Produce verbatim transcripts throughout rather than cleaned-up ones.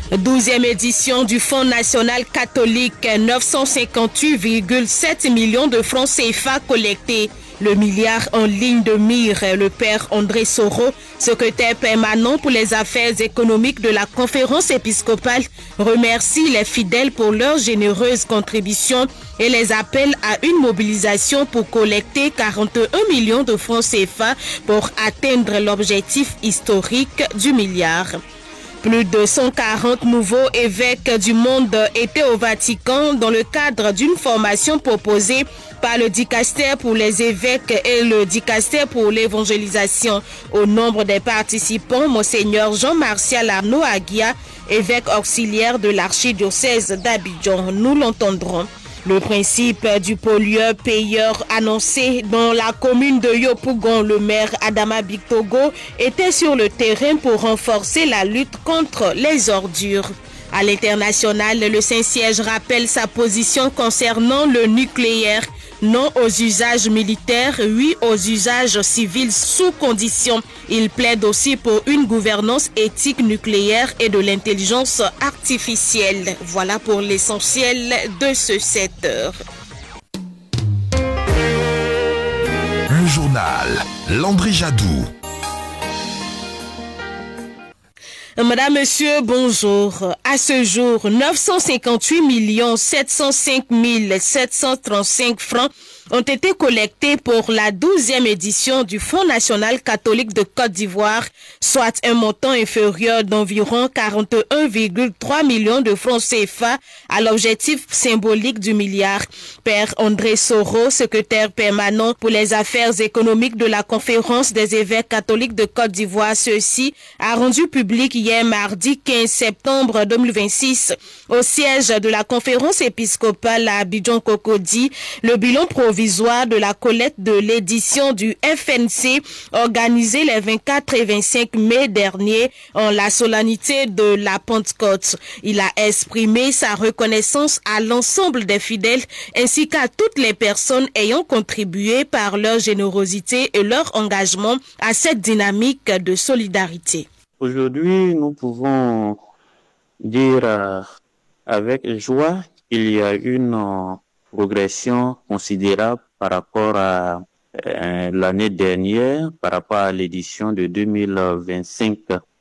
douzième édition du Fonds national catholique, neuf cent cinquante-huit virgule sept millions de francs C F A collectés. Le milliard en ligne de mire, le père André Soro, secrétaire permanent pour les affaires économiques de la conférence épiscopale, remercie les fidèles pour leur généreuse contribution et les appelle à une mobilisation pour collecter quarante et un millions de francs C F A pour atteindre l'objectif historique du milliard. Plus de cent quarante nouveaux évêques du monde étaient au Vatican dans le cadre d'une formation proposée par le dicastère pour les évêques et le dicastère pour l'évangélisation. Au nombre des participants, Monseigneur Jean-Martial Arnaud Aguia, évêque auxiliaire de l'archidiocèse d'Abidjan. Nous l'entendrons. Le principe du pollueur-payeur annoncé dans la commune de Yopougon, le maire Adama Bictogo, était sur le terrain pour renforcer la lutte contre les ordures. À l'international, le Saint-Siège rappelle sa position concernant le nucléaire. Non aux usages militaires, oui aux usages civils sous condition. Il plaide aussi pour une gouvernance éthique nucléaire et de l'intelligence artificielle. Voilà pour l'essentiel de ce sept heures. Le journal Landry Jadou. Madame, Monsieur, bonjour. À ce jour, neuf cent cinquante-huit millions sept cent cinq mille sept cent trente-cinq francs ont été collectés pour la douzième édition du Fonds national catholique de Côte d'Ivoire, soit un montant inférieur d'environ quarante et un virgule trois millions de francs C F A à l'objectif symbolique du milliard. Père André Soro, secrétaire permanent pour les affaires économiques de la Conférence des évêques catholiques de Côte d'Ivoire, ceci a rendu public hier mardi quinze septembre deux mille vingt-six au siège de la Conférence épiscopale à Abidjan-Cocody le bilan provisoire de la collecte de l'édition du F N C organisée les vingt-quatre et vingt-cinq mai dernier en la solennité de la Pentecôte. Il a exprimé sa reconnaissance à l'ensemble des fidèles ainsi qu'à toutes les personnes ayant contribué par leur générosité et leur engagement à cette dynamique de solidarité. Aujourd'hui, nous pouvons dire euh, avec joie qu'il y a une euh, progression considérable par rapport à euh, l'année dernière, par rapport à l'édition de deux mille vingt-cinq.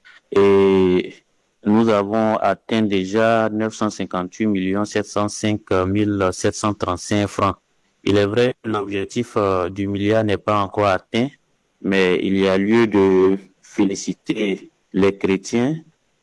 Et nous avons atteint déjà neuf cent cinquante-huit millions sept cent cinq mille sept cent trente-cinq francs. Il est vrai que l'objectif euh, du milliard n'est pas encore atteint, mais il y a lieu de féliciter les chrétiens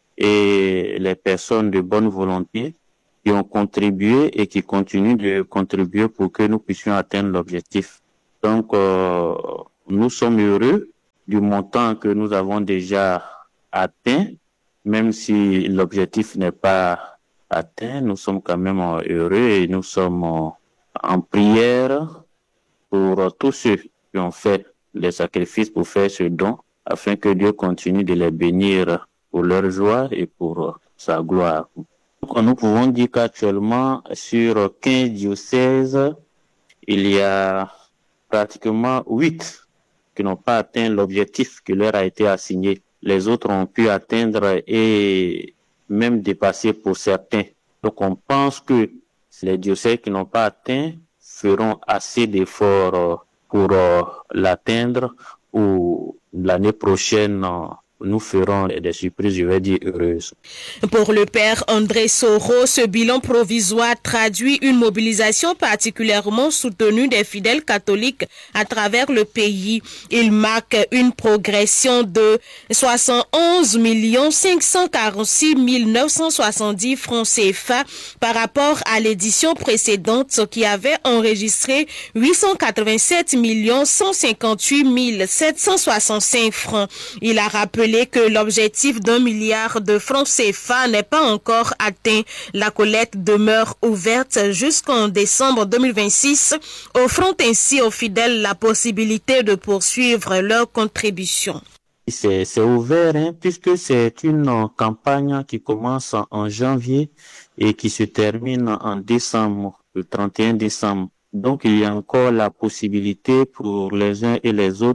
et les personnes de bonne volonté qui ont contribué et qui continuent de contribuer pour que nous puissions atteindre l'objectif. Donc, euh, nous sommes heureux du montant que nous avons déjà atteint, même si l'objectif n'est pas atteint, nous sommes quand même heureux et nous sommes en prière pour tous ceux qui ont fait les sacrifices pour faire ce don, afin que Dieu continue de les bénir pour leur joie et pour sa gloire. Donc, nous pouvons dire qu'actuellement, sur quinze diocèses, il y a pratiquement huit qui n'ont pas atteint l'objectif qui leur a été assigné. Les autres ont pu atteindre et même dépasser pour certains. Donc, on pense que les diocèses qui n'ont pas atteint feront assez d'efforts pour l'atteindre ou l'année prochaine, nous ferons des surprises, je vais dire, heureuses. Pour le père André Soro, ce bilan provisoire traduit une mobilisation particulièrement soutenue des fidèles catholiques à travers le pays. Il marque une progression de soixante et onze millions cinq cent quarante-six mille neuf cent soixante-dix francs C F A par rapport à l'édition précédente qui avait enregistré huit cent quatre-vingt-sept millions cent cinquante-huit mille sept cent soixante-cinq francs. Il a rappelé que l'objectif d'un milliard de francs C F A n'est pas encore atteint. La collecte demeure ouverte jusqu'en décembre deux mille vingt-six, offrant ainsi aux fidèles la possibilité de poursuivre leur contribution. C'est, c'est ouvert, hein, puisque c'est une euh, campagne qui commence en, en janvier et qui se termine en décembre, le trente et un décembre. Donc, il y a encore la possibilité pour les uns et les autres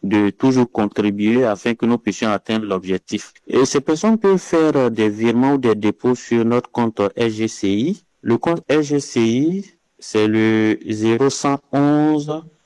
de toujours contribuer afin que nous puissions atteindre l'objectif. Et ces personnes peuvent faire des virements ou des dépôts sur notre compte S G C I. Le compte S G C I, c'est le zéro un un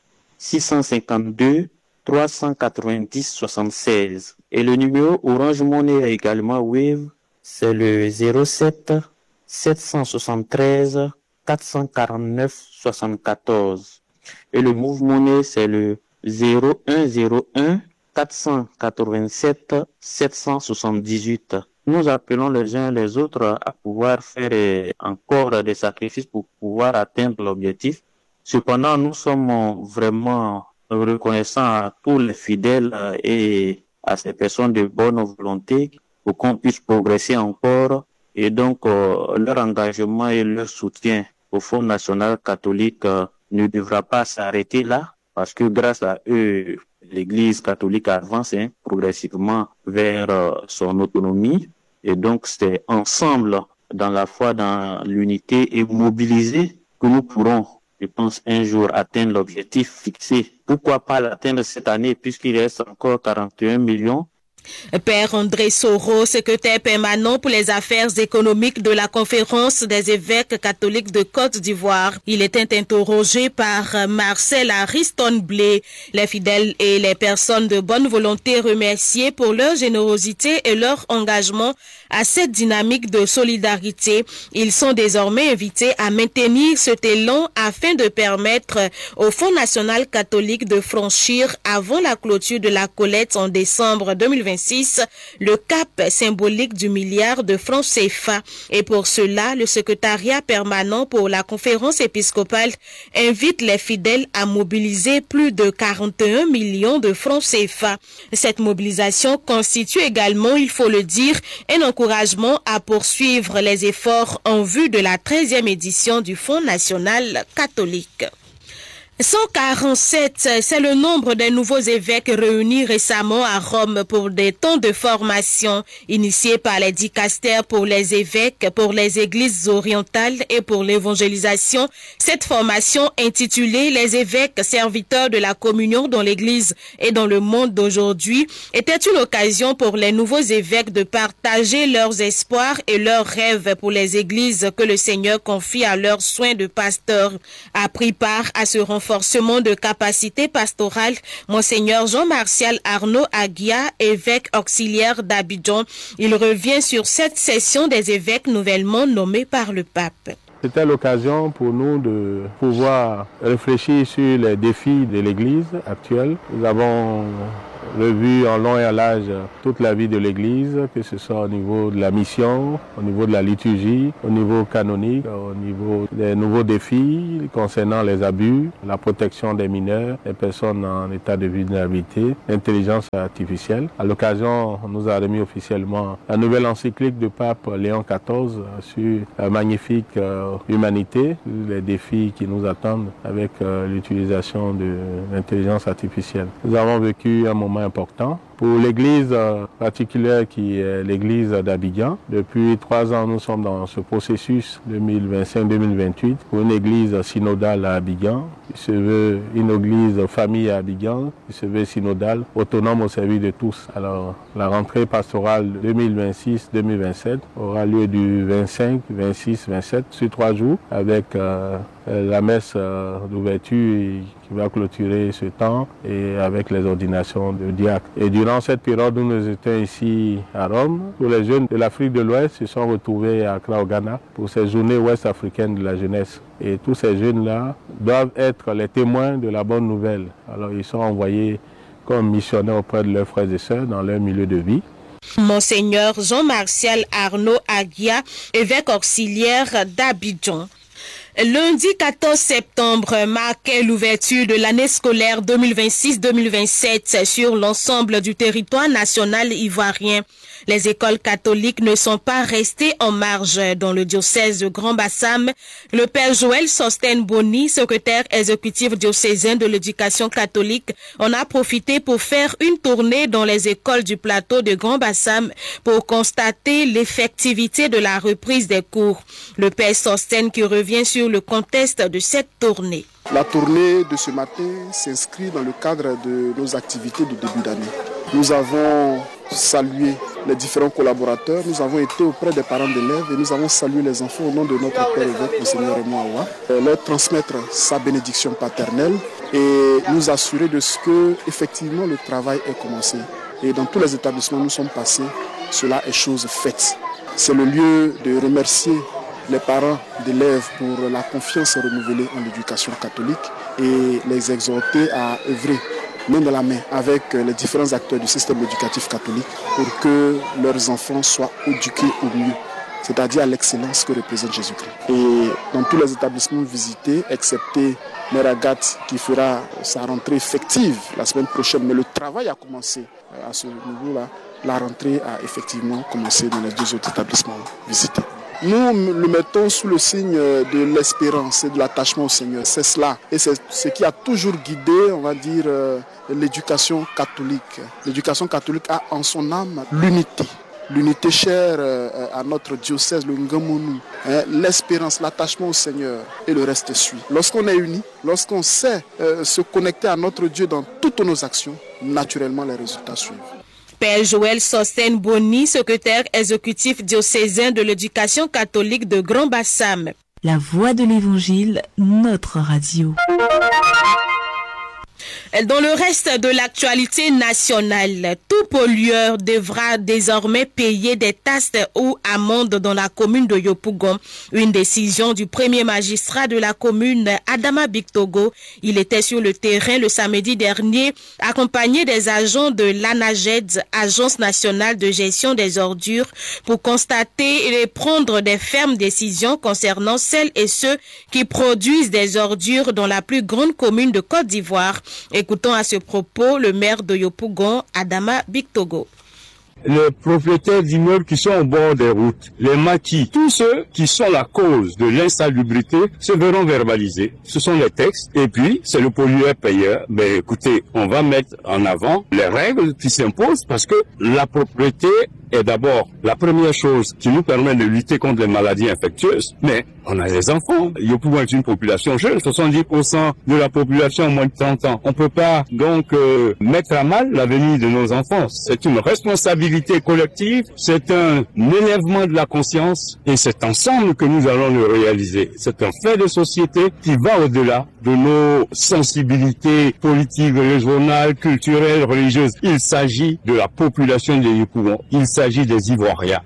six cent cinquante-deux trois cent quatre-vingt-dix soixante-seize. Et le numéro Orange Money également Wave, c'est le zéro sept sept cent soixante-treize quatre cent quarante-neuf soixante-quatorze. Et le Move Money, c'est le zéro un zéro un quatre cent quatre-vingt-sept sept cent soixante-dix-huit. Nous appelons les uns les autres à pouvoir faire encore des sacrifices pour pouvoir atteindre l'objectif. Cependant, nous sommes vraiment reconnaissants à tous les fidèles et à ces personnes de bonne volonté pour qu'on puisse progresser encore. Et donc, euh, leur engagement et leur soutien au Fonds national catholique euh, ne devra pas s'arrêter là, parce que grâce à eux, l'Église catholique avance hein, progressivement vers euh, son autonomie. Et donc, c'est ensemble, dans la foi, dans l'unité et mobilisés, que nous pourrons, je pense, un jour atteindre l'objectif fixé. Pourquoi pas l'atteindre cette année, puisqu'il reste encore quarante et un millions. Père André Soro, secrétaire permanent pour les affaires économiques de la Conférence des évêques catholiques de Côte d'Ivoire. Il était interrogé par Marcel Ariston-Blé. Les fidèles et les personnes de bonne volonté remerciés pour leur générosité et leur engagement à cette dynamique de solidarité. Ils sont désormais invités à maintenir cet élan afin de permettre au Fonds national catholique de franchir avant la clôture de la collecte en décembre deux mille vingt-six le cap symbolique du milliard de francs C F A. Et pour cela, le secrétariat permanent pour la conférence épiscopale invite les fidèles à mobiliser plus de quarante et un millions de francs C F A. Cette mobilisation constitue également, il faut le dire, un encouragement à poursuivre les efforts en vue de la treizième édition du Fonds national catholique. cent quarante-sept, c'est le nombre des nouveaux évêques réunis récemment à Rome pour des temps de formation initiés par les dicastères pour les évêques, pour les églises orientales et pour l'évangélisation. Cette formation intitulée « Les évêques serviteurs de la communion dans l'église et dans le monde d'aujourd'hui » était une occasion pour les nouveaux évêques de partager leurs espoirs et leurs rêves pour les églises que le Seigneur confie à leurs soins de pasteurs. A pris part à ce renforcement renforcement de capacité pastorale, Monseigneur Jean-Martial Arnaud Aguia, évêque auxiliaire d'Abidjan. Il revient sur cette session des évêques nouvellement nommés par le pape. C'était l'occasion pour nous de pouvoir réfléchir sur les défis de l'Église actuelle. Nous avons revu en long et en large toute la vie de l'Église, que ce soit au niveau de la mission, au niveau de la liturgie, au niveau canonique, au niveau des nouveaux défis concernant les abus, la protection des mineurs, les personnes en état de vulnérabilité, l'intelligence artificielle. À l'occasion, on nous a remis officiellement la nouvelle encyclique du pape Léon quatorze sur la magnifique humanité, les défis qui nous attendent avec l'utilisation de l'intelligence artificielle. Nous avons vécu un moment important pour l'église particulière qui est l'église d'Abidjan. Depuis trois ans, nous sommes dans ce processus deux mille vingt-cinq deux mille vingt-huit pour une église synodale à Abidjan. Il se veut une église famille à Abidjan, il se veut synodale, autonome au service de tous. Alors, la rentrée pastorale deux mille vingt-six deux mille vingt-sept aura lieu du vingt-cinq, vingt-six, vingt-sept, sur trois jours, avec euh, la messe euh, d'ouverture qui va clôturer ce temps et avec les ordinations de diacres. Et durant cette période où nous étions ici à Rome, tous les jeunes de l'Afrique de l'Ouest se sont retrouvés à Accra au Ghana pour ces journées ouest-africaines de la jeunesse. Et tous ces jeunes-là doivent être les témoins de la bonne nouvelle. Alors ils sont envoyés comme missionnaires auprès de leurs frères et sœurs dans leur milieu de vie. Monseigneur Jean-Martial Arnaud Aguia, évêque auxiliaire d'Abidjan. Lundi quatorze septembre marquait l'ouverture de l'année scolaire deux mille vingt-six deux mille vingt-sept sur l'ensemble du territoire national ivoirien. Les écoles catholiques ne sont pas restées en marge. Dans le diocèse de Grand Bassam, le père Joël Sostène Boni, secrétaire exécutif diocésain de l'éducation catholique, en a profité pour faire une tournée dans les écoles du plateau de Grand Bassam pour constater l'effectivité de la reprise des cours. Le père Sostène qui revient sur le contexte de cette tournée. La tournée de ce matin s'inscrit dans le cadre de nos activités de début d'année. Nous avons salué les différents collaborateurs, nous avons été auprès des parents d'élèves et nous avons salué les enfants au nom de notre Père évêque, Monseigneur Raymond Awa, leur transmettre sa bénédiction paternelle et nous assurer de ce que effectivement le travail est commencé. Et dans tous les établissements où nous sommes passés, cela est chose faite. C'est le lieu de remercier les parents d'élèves pour la confiance renouvelée en l'éducation catholique et les exhorter à œuvrer main dans la main avec les différents acteurs du système éducatif catholique pour que leurs enfants soient éduqués au mieux, c'est-à-dire à l'excellence que représente Jésus-Christ. Et dans tous les établissements visités, excepté Mère Agathe qui fera sa rentrée effective la semaine prochaine, mais le travail a commencé à ce niveau-là, la rentrée a effectivement commencé dans les deux autres établissements visités. Nous le mettons sous le signe de l'espérance et de l'attachement au Seigneur. C'est cela. Et c'est ce qui a toujours guidé, on va dire, l'éducation catholique. L'éducation catholique a en son âme l'unité. L'unité chère à notre diocèse, le Ngamonu. L'espérance, l'attachement au Seigneur et le reste suit. Lorsqu'on est uni, lorsqu'on sait se connecter à notre Dieu dans toutes nos actions, naturellement les résultats suivent. Père Joël Sostène Boni, secrétaire exécutif diocésain de l'éducation catholique de Grand Bassam. La voix de l'Évangile, notre radio. Dans le reste de l'actualité nationale, tout pollueur devra désormais payer des taxes ou amendes dans la commune de Yopougon. Une décision du premier magistrat de la commune, Adama Bictogo. Il était sur le terrain le samedi dernier, accompagné des agents de l'ANAGED, Agence nationale de gestion des ordures, pour constater et prendre des fermes décisions concernant celles et ceux qui produisent des ordures dans la plus grande commune de Côte d'Ivoire. Écoutons à ce propos le maire de Yopougon, Adama Bictogo. Les propriétaires d'immeubles qui sont au bord des routes, les maquis, tous ceux qui sont la cause de l'insalubrité se verront verbalisés. Ce sont les textes et puis c'est le pollueur-payeur. Mais écoutez, on va mettre en avant les règles qui s'imposent parce que la propriété est d'abord la première chose qui nous permet de lutter contre les maladies infectieuses. Mais on a les enfants. Yopougon est une population jeune, soixante-dix pour cent de la population a moins de trente ans. On peut pas donc euh, mettre à mal l'avenir de nos enfants. C'est une responsabilité collective, c'est un élèvement de la conscience et c'est ensemble que nous allons le réaliser. C'est un fait de société qui va au-delà de nos sensibilités politiques, régionales, culturelles, religieuses. Il s'agit de la population de Yopougon. Il s'agit des Ivoiriens.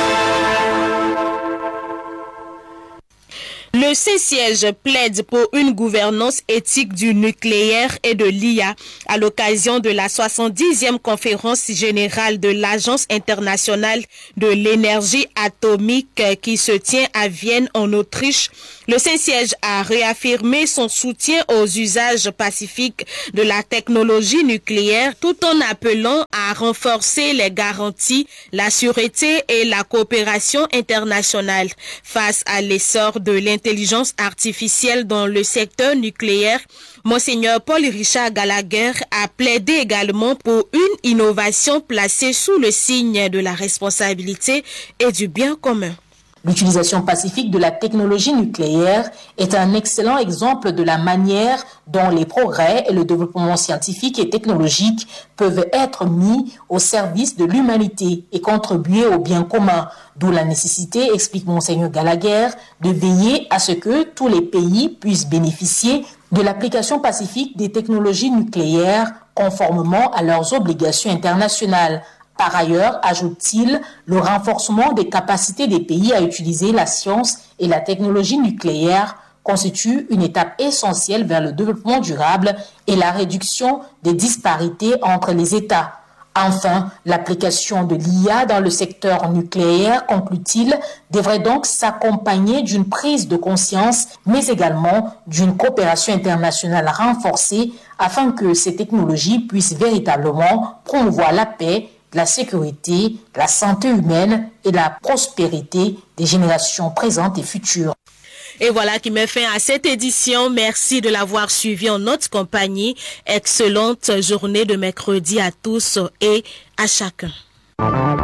Le Saint-Siège plaide pour une gouvernance éthique du nucléaire et de l'I A à l'occasion de la soixante-dixième conférence générale de l'Agence internationale de l'énergie atomique qui se tient à Vienne en Autriche. Le Saint-Siège a réaffirmé son soutien aux usages pacifiques de la technologie nucléaire tout en appelant à renforcer les garanties, la sûreté et la coopération internationale face à l'essor de l'intelligence artificielle dans le secteur nucléaire. Monseigneur Paul-Richard Gallagher a plaidé également pour une innovation placée sous le signe de la responsabilité et du bien commun. L'utilisation pacifique de la technologie nucléaire est un excellent exemple de la manière dont les progrès et le développement scientifique et technologique peuvent être mis au service de l'humanité et contribuer au bien commun, d'où la nécessité, explique Monseigneur Gallagher, de veiller à ce que tous les pays puissent bénéficier de l'application pacifique des technologies nucléaires conformément à leurs obligations internationales. Par ailleurs, ajoute-t-il, le renforcement des capacités des pays à utiliser la science et la technologie nucléaire constitue une étape essentielle vers le développement durable et la réduction des disparités entre les États. Enfin, l'application de l'I A dans le secteur nucléaire, conclut-il, devrait donc s'accompagner d'une prise de conscience, mais également d'une coopération internationale renforcée afin que ces technologies puissent véritablement promouvoir la paix, la sécurité, la santé humaine et la prospérité des générations présentes et futures. Et voilà qui met fin à cette édition. Merci de l'avoir suivi en notre compagnie. Excellente journée de mercredi à tous et à chacun.